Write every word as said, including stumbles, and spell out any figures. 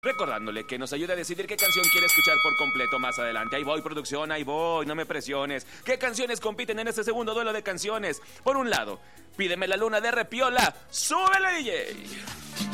Recordándole que nos ayude a decidir qué canción quiere escuchar por completo más adelante. Ahí voy, producción, ahí voy, no me presiones. ¿Qué canciones compiten en este segundo duelo de canciones? Por un lado, Pídeme la Luna de Repiola. ¡Súbele, D J!